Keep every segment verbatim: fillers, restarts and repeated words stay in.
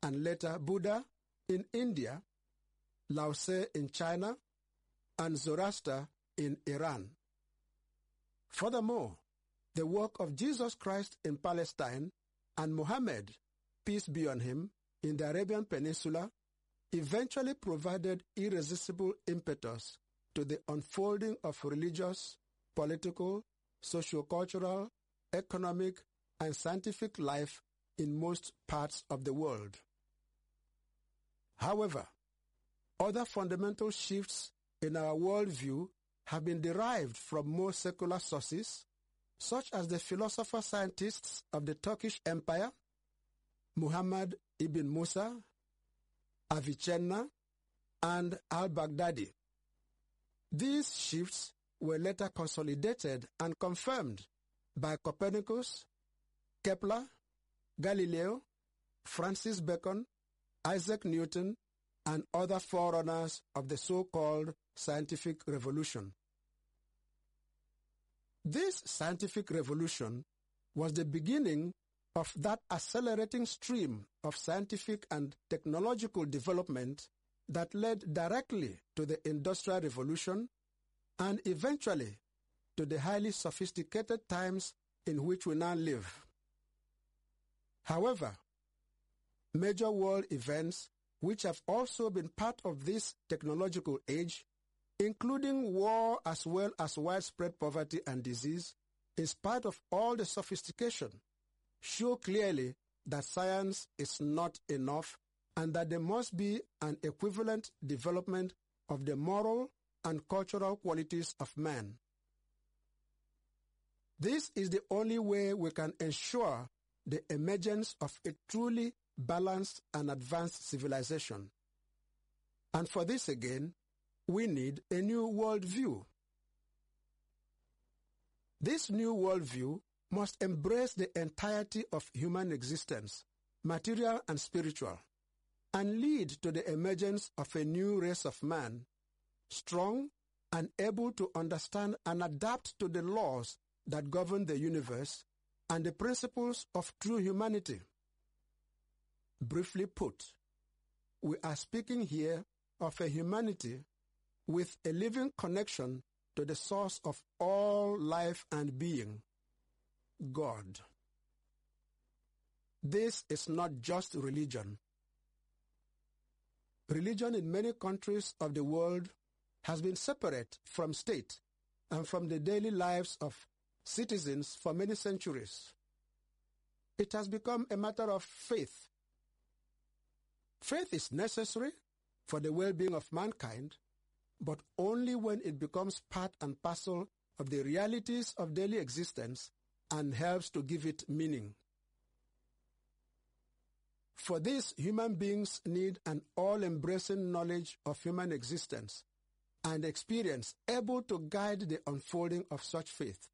and later Buddha in India, Lao Tse in China, and Zoroaster in Iran. Furthermore, the work of Jesus Christ in Palestine and Muhammad, peace be on him, in the Arabian Peninsula eventually provided irresistible impetus to the unfolding of religious, political, socio-cultural, economic, and scientific life in most parts of the world. However, other fundamental shifts in our worldview have been derived from more secular sources, such as the philosopher-scientists of the Turkish Empire, Muhammad ibn Musa, Avicenna, and al-Baghdadi. These shifts were later consolidated and confirmed by Copernicus, Kepler, Galileo, Francis Bacon, Isaac Newton, and other forerunners of the so-called scientific revolution. This scientific revolution was the beginning of that accelerating stream of scientific and technological development that led directly to the Industrial Revolution and eventually to the highly sophisticated times in which we now live. However, major world events which have also been part of this technological age, including war as well as widespread poverty and disease, in spite of all the sophistication, show clearly that science is not enough and that there must be an equivalent development of the moral and cultural qualities of man. This is the only way we can ensure the emergence of a truly balanced and advanced civilization. And for this again, we need a new worldview. This new worldview must embrace the entirety of human existence, material and spiritual, and lead to the emergence of a new race of man, strong and able to understand and adapt to the laws that govern the universe and the principles of true humanity. Briefly put, we are speaking here of a humanity with a living connection to the source of all life and being, God. This is not just religion. Religion in many countries of the world has been separate from state and from the daily lives of citizens for many centuries. It has become a matter of faith. Faith is necessary for the well-being of mankind, but only when it becomes part and parcel of the realities of daily existence and helps to give it meaning. For this, human beings need an all-embracing knowledge of human existence and experience able to guide the unfolding of such faith.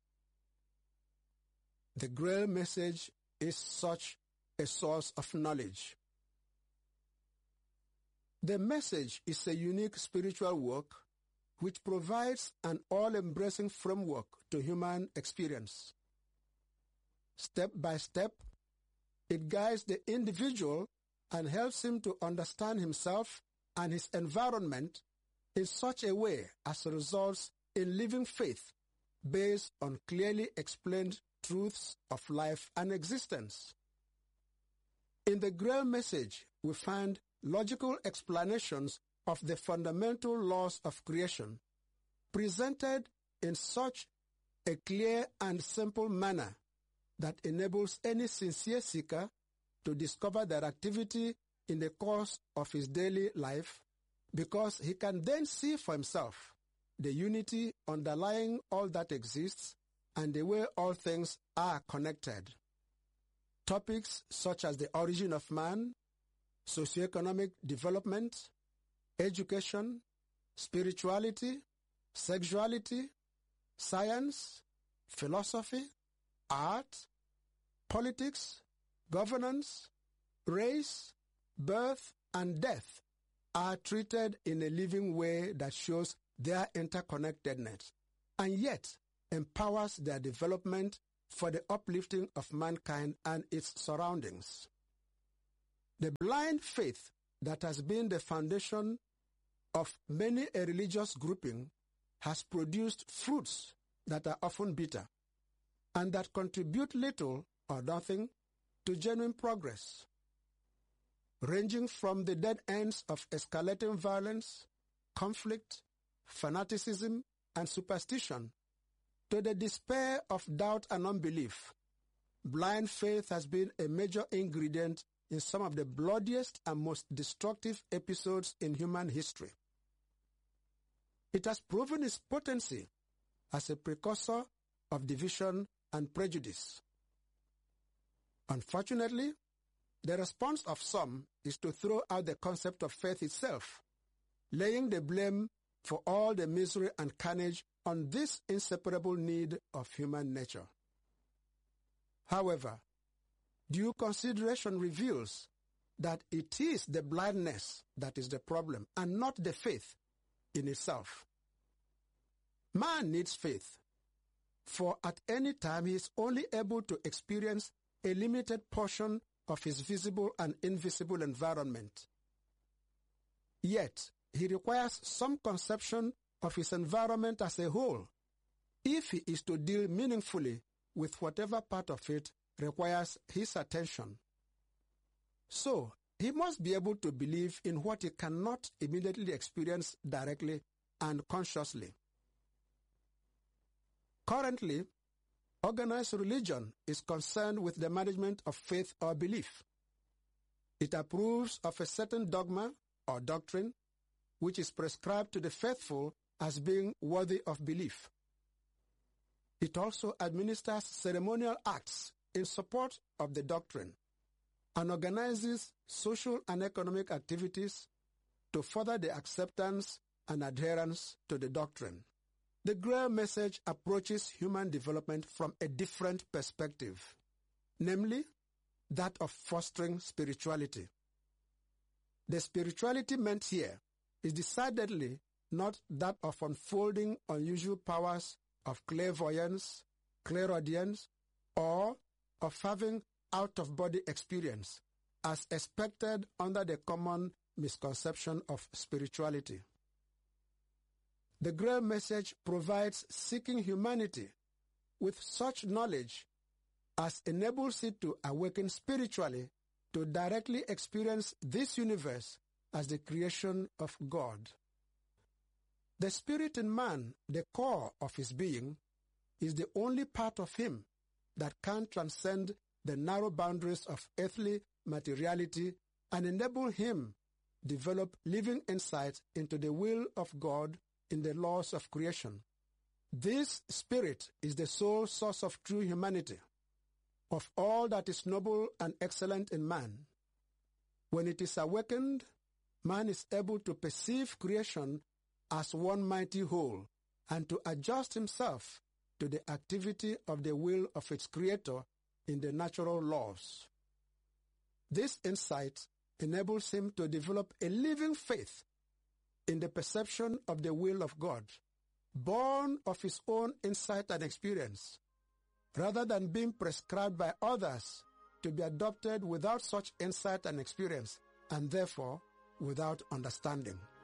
The Grail message is such a source of knowledge. The message is a unique spiritual work which provides an all-embracing framework to human experience. Step by step, it guides the individual and helps him to understand himself and his environment in such a way as results in living faith based on clearly explained truths of life and existence. In the Grail message, we find logical explanations of the fundamental laws of creation, presented in such a clear and simple manner that enables any sincere seeker to discover their activity in the course of his daily life, because he can then see for himself the unity underlying all that exists and the way all things are connected. Topics such as the origin of man, socioeconomic development, education, spirituality, sexuality, science, philosophy, art, politics, governance, race, birth, and death are treated in a living way that shows their interconnectedness and yet empowers their development for the uplifting of mankind and its surroundings. The blind faith that has been the foundation of many a religious grouping has produced fruits that are often bitter and that contribute little or nothing to genuine progress, ranging from the dead ends of escalating violence, conflict, fanaticism, and superstition to the despair of doubt and unbelief. Blind faith has been a major ingredient in some of the bloodiest and most destructive episodes in human history. It has proven its potency as a precursor of division and prejudice. Unfortunately, the response of some is to throw out the concept of faith itself, laying the blame for all the misery and carnage on this inseparable need of human nature. However, due consideration reveals that it is the blindness that is the problem and not the faith in itself. Man needs faith, for at any time he is only able to experience a limited portion of his visible and invisible environment. Yet, he requires some conception of his environment as a whole if he is to deal meaningfully with whatever part of it requires his attention. So, he must be able to believe in what he cannot immediately experience directly and consciously. Currently, organized religion is concerned with the management of faith or belief. It approves of a certain dogma or doctrine which is prescribed to the faithful as being worthy of belief. It also administers ceremonial acts in support of the doctrine and organizes social and economic activities to further the acceptance and adherence to the doctrine. The Grail message approaches human development from a different perspective, namely that of fostering spirituality. The spirituality meant here is decidedly not that of unfolding unusual powers of clairvoyance, clairaudience, or of having out-of-body experience, as expected under the common misconception of spirituality. The Grail message provides seeking humanity with such knowledge as enables it to awaken spiritually to directly experience this universe as the creation of God. The spirit in man, the core of his being, is the only part of him that can transcend the narrow boundaries of earthly materiality and enable him develop living insight into the will of God in the laws of creation. This spirit is the sole source of true humanity, of all that is noble and excellent in man. When it is awakened, man is able to perceive creation as one mighty whole and to adjust himself to the activity of the will of its creator in the natural laws. This insight enables him to develop a living faith in the perception of the will of God, born of his own insight and experience, rather than being prescribed by others to be adopted without such insight and experience, and therefore without understanding.